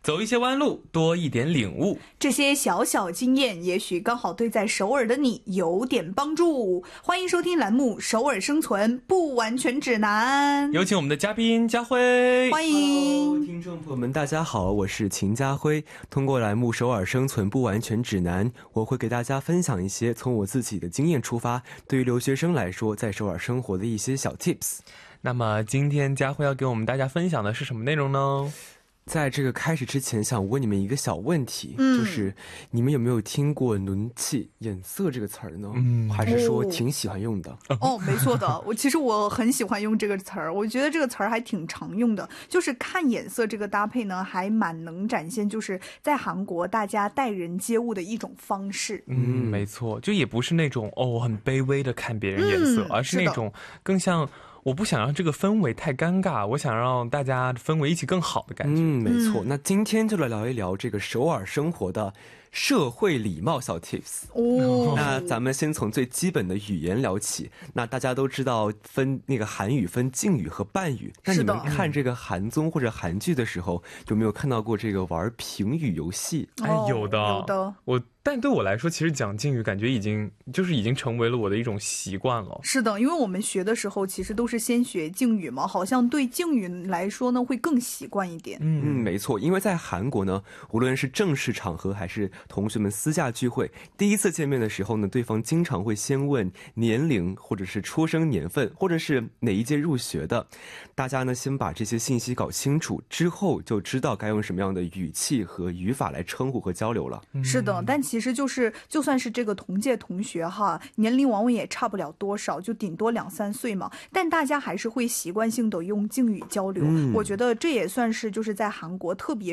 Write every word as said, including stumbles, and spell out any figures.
走一些弯路，多一点领悟。 这些小小经验，也许刚好对在首尔的你有点帮助。欢迎收听栏目《首尔生存不完全指南》， 有请我们的嘉宾家辉。 欢迎 Hello, 听众朋友们，大家好，我是秦家辉。通过栏目《首尔生存不完全指南》，我会给大家分享一些从我自己的经验出发，对于留学生来说在首尔生活的一些小 tips。 那么今天家辉要给我们大家分享的是什么内容呢？ 在这个开始之前，想问你们一个小问题， 嗯、 就是你们有没有听过눈치眼色这个词儿呢？嗯，还是说挺喜欢用的？ 哦，没错的，我其实我很喜欢用这个词儿，我觉得这个词儿还挺常用的，就是看眼色这个搭配呢，还蛮能展现就是在韩国大家待人接物的一种方式。 嗯，没错，就也不是那种哦很卑微的看别人眼色， 嗯、 而是那种更像。我不想让这个氛围太尴尬，我想让大家氛围一起更好的感觉。 嗯，没错。那今天就来聊一聊这个首尔生活的社会礼貌小 tips。 哦， 那咱们先从最基本的语言聊起。那大家都知道分那个韩语分敬语和伴语。那你们看这个韩综或者韩剧的时候，有没有看到过这个玩评语游戏？ 哎，有的， 有的。 我但对我来说，其实讲敬语感觉已经就是已经成为了我的一种习惯了。 是的，因为我们学的时候其实都是先学敬语嘛，好像对敬语来说呢会更习惯一点。 嗯，没错，因为在韩国呢，无论是正式场合还是同学们私下聚会，第一次见面的时候呢，对方经常会先问年龄或者是出生年份或者是哪一届入学的。大家呢先把这些信息搞清楚之后，就知道该用什么样的语气和语法来称呼和交流了。 是的，但其实就是就算是这个同届同学哈，年龄往往也差不了多少，就顶多两三岁嘛，但大家还是会习惯性的用敬语交流。嗯、我觉得这也算是就是在韩国特别